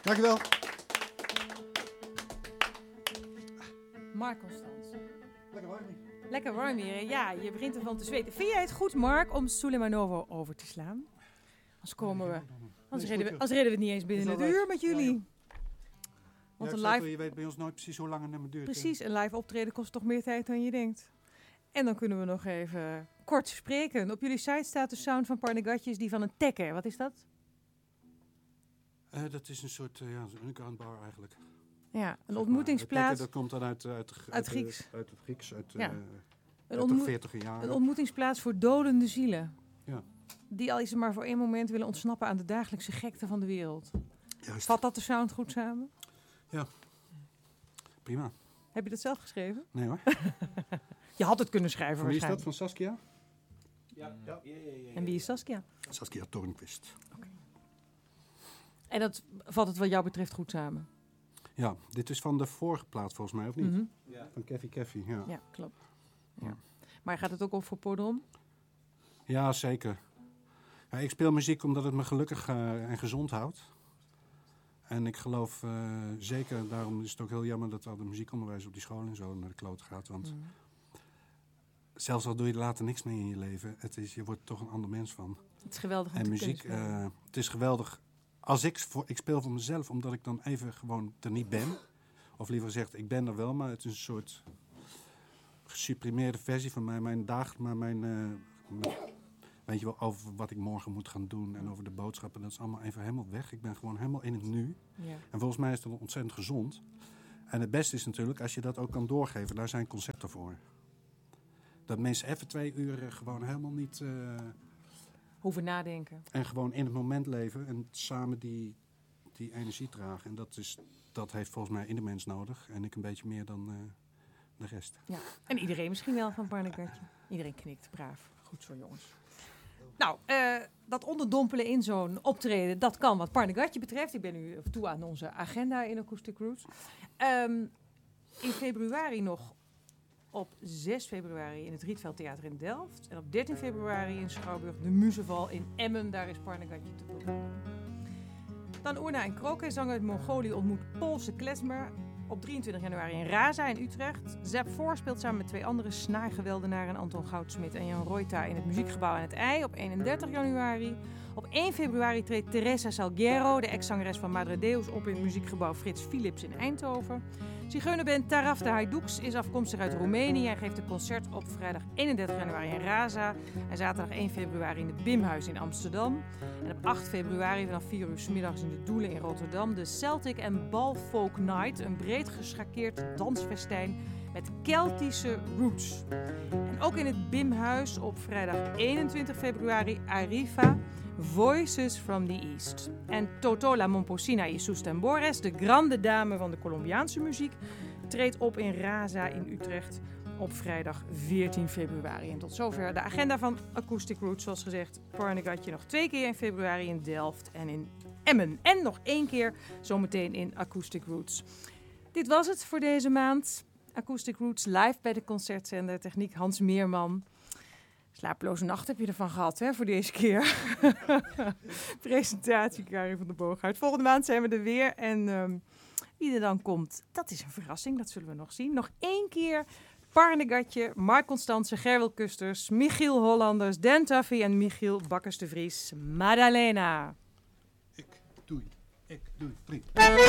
Dankjewel. Mark Constans. Lekker warm hier. Lekker warm hier, hè? Ja, je begint ervan te zweten. Vind jij het goed, Mark, om Suleimanovo over te slaan? Anders reden we het niet eens binnen het uur met jullie. Want Je weet bij ons nooit precies hoe lang het nummer duurt. Precies, een live optreden kost toch meer tijd dan je denkt. En dan kunnen we nog even kort spreken. Op jullie site staat de sound van Parnegatjes die van een tekker. Wat is dat? Dat is een soort underground bar eigenlijk. Ja, een ontmoetingsplaats. Dat komt dan uit Grieks. Uit het Grieks, uit de 40 jaar. Een ontmoetingsplaats voor dolende zielen. Ja. Die al is er maar voor één moment willen ontsnappen aan de dagelijkse gekte van de wereld. Juist. Vat dat de sound goed samen? Ja, prima. Heb je dat zelf geschreven? Nee hoor. Je had het kunnen schrijven Van wie is dat? waarschijnlijk. Van Saskia? Ja. En wie is Saskia? Saskia Tornquist. En dat vat het wat jou betreft goed samen? Ja, dit is van de vorige plaat volgens mij, of niet? Mhm. Ja. Van Keffy, ja. Ja, klopt. Ja. Maar gaat het ook op voor Podrom? Ja, zeker. Ja, ik speel muziek omdat het me gelukkig en gezond houdt. En ik geloof zeker, daarom is het ook heel jammer dat al de muziekonderwijs op die school en zo naar de kloot gaat. Want zelfs al doe je er later niks mee in je leven, je wordt er toch een ander mens van. Het is geweldig. En muziek, het is geweldig. Als ik speel voor mezelf, omdat ik dan even gewoon er niet ben. Of liever gezegd, ik ben er wel, maar het is een soort gesuprimeerde versie van mij. Weet je wel, over wat ik morgen moet gaan doen en over de boodschappen. Dat is allemaal even helemaal weg. Ik ben gewoon helemaal in het nu. Ja. En volgens mij is dat ontzettend gezond. En het beste is natuurlijk als je dat ook kan doorgeven. Daar zijn concepten voor. Dat mensen even 2 uur gewoon helemaal niet... Hoeven nadenken. En gewoon in het moment leven en samen die energie dragen. En dat heeft volgens mij ieder mens nodig. En ik een beetje meer dan de rest. Ja. En iedereen misschien wel van Parnegatje. Iedereen knikt, braaf. Goed zo, jongens. Nou, dat onderdompelen in zo'n optreden, dat kan wat Parnegatje betreft. Ik ben nu toe aan onze agenda in Acoustic Roots. In februari nog, op 6 februari in het Rietveld Theater in Delft. En op 13 februari in Schouwburg de Muzeval in Emmen. Daar is Parnegatje te bewonderen. Dan Oerna en Kroke, zanger uit Mongolië, ontmoet Poolse klezmer. Op 23 januari in Raza in Utrecht. Zep Voor speelt samen met 2 andere snaargeweldenaren, Anton Goudsmit en Jan Reuta, in het Muziekgebouw aan het IJ op 31 januari. Op 1 februari treedt Teresa Salguero, de ex-zangeres van Madre Deus, op in het Muziekgebouw Frits Philips in Eindhoven. Zigeunerband Taraf de Hajdouks is afkomstig uit Roemenië en geeft een concert op vrijdag 31 januari in Raza en zaterdag 1 februari in het Bimhuis in Amsterdam. En op 8 februari vanaf 4 uur 's middags in de Doelen in Rotterdam de Celtic and Bal Folk Night, een breed geschakeerd dansfestijn met Keltische roots. En ook in het Bimhuis op vrijdag 21 februari Arifa, Voices from the East. En Totola Momposina y sus tambores, de grande dame van de Colombiaanse muziek, treedt op in Raza in Utrecht op vrijdag 14 februari. En tot zover de agenda van Acoustic Roots. Zoals gezegd, Parnegatje nog 2 keer in februari in Delft en in Emmen. En nog 1 keer zometeen in Acoustic Roots. Dit was het voor deze maand. Acoustic Roots live bij de concertzender. Techniek Hans Meerman. Slapeloze nacht heb je ervan gehad, hè, voor deze keer. Presentatie, Karin van der Boogaard. Volgende maand zijn we er weer. En wie er dan komt, dat is een verrassing. Dat zullen we nog zien. Nog 1 keer Parnegatje, Mark Constance, Gerwel Kusters, Michiel Hollanders, Dan Tuffy en Michiel Bakkers de Vries. Madalena. Ik doe, 3.